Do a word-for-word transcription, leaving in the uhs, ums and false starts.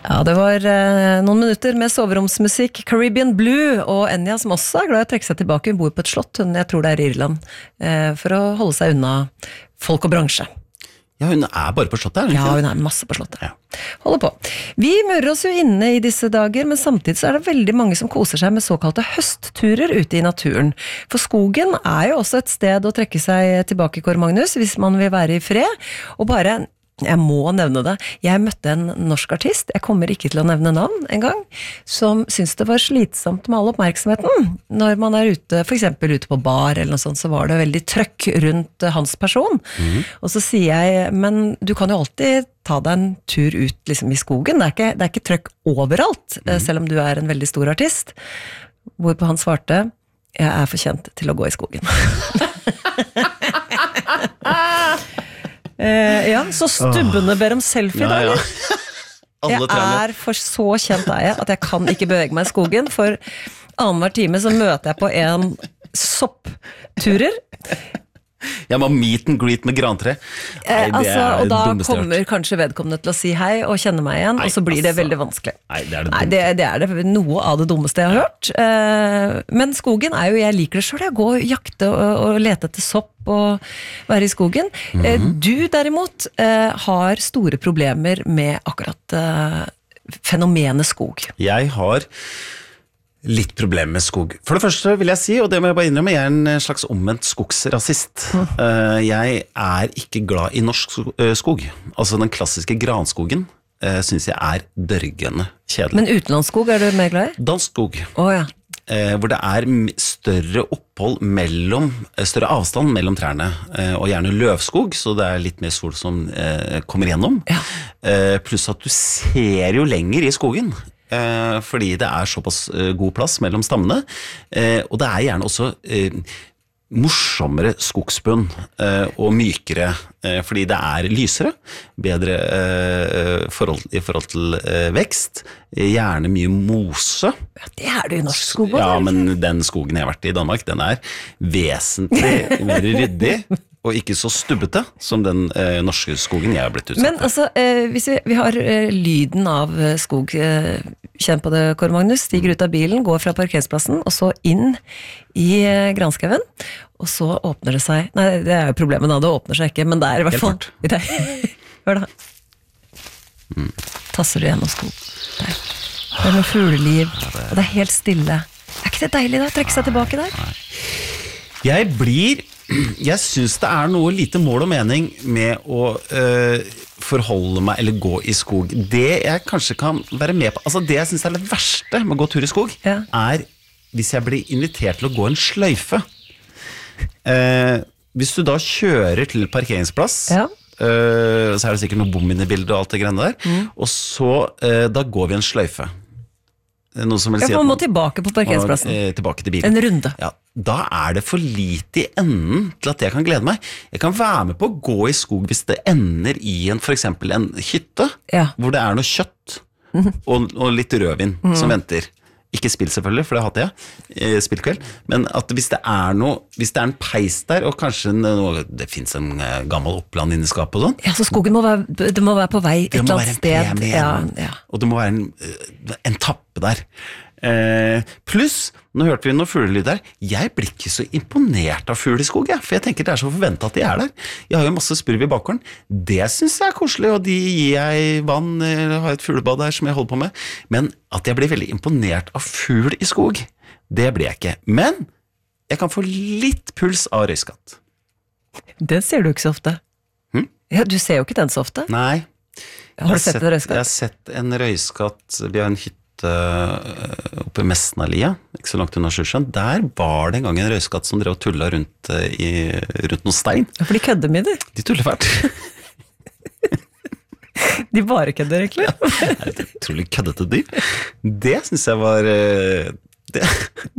Ja, det var eh, noen minutter med soveromsmusikk, Caribbean Blue og Enya, som også er glad i å trekke seg tilbake. Hun bor på et slott, hun, jeg tror det er i Irland, eh, for å holde seg unna folk og bransje. Ja, hun er bare på slottet, er hun ikke? Ja, hun er masse på slottet. Ja. Holder på. Vi mører oss jo inne i disse dager, men samtidig så er det veldig mange som koser seg med såkalte høstturer ute i naturen. For skogen er jo også et sted å trekke seg tilbake, Kåre Magnus, hvis man vil være i fred, og bare... Jeg må nevne det. Jeg møtte en norsk artist, jeg kommer ikke til å nevne navn en gang, som syntes det var slitsomt med all oppmerksomheten. Når man er ute, for eksempel ute på bar eller noe sånt, så var det veldig trøkk rundt hans person. Mm. Og så sier jeg, men du kan jo alltid ta deg en tur ut liksom, i skogen. Det er ikke, det er ikke trøkk overalt, mm. selv om du er en veldig stor artist. Hvorpå han svarte, jeg er for kjent til å gå i skogen. Uh, ja, så stubbene ber om selfie da, ja, ja. Jeg er for så kjent er jeg at jeg kan ikke bevege meg i skogen, for annenhver time så møter jeg på en soppturer. Jeg må meet and greet med grantre. Nei, eh, altså, og da kommer kanskje vedkommende til å si hei og kjenne meg igjen, Nei, og så blir det altså, veldig vanskelig. Nei, det er det, Nei, det, det er det noe av det dummeste jeg har hørt. Eh, men skogen er jo, jeg liker det selv, jeg går og jakte og, og lete etter sopp og være i skogen. Mm-hmm. eh, du derimot eh, har store problemer med akkurat eh, fenomenet skog. Jeg har litt problem med skog. For det første vil jeg si, og det må jeg bare innrømme, jeg er en slags omvendt skogsrasist. Mm. Uh, jeg er ikke glad i norsk skog. Altså den klassiske granskogen uh, synes jeg er dørgende kjedelig. Men utenlandsskog er du mer glad i? Dansk skog. Oh, ja. uh, hvor det er større opphold mellom, større avstand mellom trærne, uh, og gjerne løvskog, så det er litt mer sol som uh, kommer gjennom. Ja. Uh, pluss at du ser jo lenger i skogen, Eh, fordi det er såpass eh, god plass mellom stammene, eh, og det er gjerne også eh, morsommere skogsbunn eh, og mykere, eh, fordi det er lysere, bedre eh, forhold, i forhold til eh, vekst, gjerne mye mose. Ja, det er det i norsk skog også. Ja, men den skogen jeg har vært i Danmark, den er vesentlig mer ryddig, og ikke så stubbete som den eh, norske skogen jeg har blitt utsatt. Men altså, eh, hvis vi, vi har eh, lyden av eh, skog, eh, kjenn på det, Kåre Magnus, stiger ut av bilen, går fra parkeringsplassen, og så inn i eh, granskauen, og så åpner det seg, nei, det er jo problemet da, det åpner seg ikke, men det er i hvert fall, hør da, mm. tasser du gjennom skog, der. Det er noe fugleliv, og det er helt stille. Er ikke det deilig da, å trekke seg tilbake der? Nei. Jeg blir Jeg synes det er noe lite mål og mening med å øh, forholde meg eller gå i skog. Det jeg kanskje kan være med på, altså det jeg synes er det verste med å gå tur i skog, ja. Er hvis jeg blir invitert til å gå en sløyfe. Eh, hvis du da kjører til parkeringsplass, ja. øh, så er det sikkert noe bom inne i bildet og alt det greiene der, mm. og så øh, da går vi en sløyfe. Noe som vil si at man man må tilbake på parkeringsplassen. Må, eh, tilbake til bilen. En runde. Ja, da er det for lite i enden til at jeg kan glede meg. Jeg kan være med på å gå i skog hvis det ender i en, for eksempel en hytte, ja. Hvor det er noe kjøtt mm-hmm. og, og litt rødvin mm. som venter. Ikke spill selvfølgelig, for det hadde jeg, spillkveld, men at hvis det er noe, hvis det er en peis der, og kanskje noe, det finnes en gammel oppland inne i skapet og sånn. Ja, så skogen må være, det må være på vei et eller annet sted. Ja, ja. Og det må være en, en tappe der. Eh, pluss, nå hørte vi noen fuglelyd der, jeg blir ikke så imponert av fugl i skog, jeg, for jeg tenker det er så forventet at de er der. Jeg har jo masse spurv i bakgården, det synes jeg er koselig, og de gir jeg vann, eller har et fuglebad der som jeg holder på med, men at jeg blir veldig imponert av fugl i skog, det blir jeg ikke. Men jeg kan få litt puls av røyskatt. Den ser du ikke så ofte. Hm? Ja, du ser jo ikke den så ofte. Nei. Har du sett en røyskatt? Jeg har sett en røyskatt, vi har en hytte oppe i Mesnalia, ikke så langt unna Sjusjøen. Der var det en gang en røyskatt som drev og tullet rundt, i, rundt noen stein. Ja, for de kødder mye, du. De tuller fælt. De bare kødder, egentlig. Ja, det er utrolig køddete dyr. Det synes jeg var... Det,